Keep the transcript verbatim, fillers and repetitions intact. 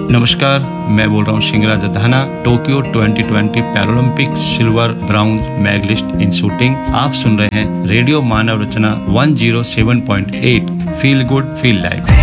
नमस्कार, मैं बोल रहा हूँ शिंगराज Adhana. Tokyo twenty twenty Paralympic silver brown medallist इन शूटिंग। आप सुन रहे हैं रेडियो मानव रचना one zero seven point eight. Feel good feel live.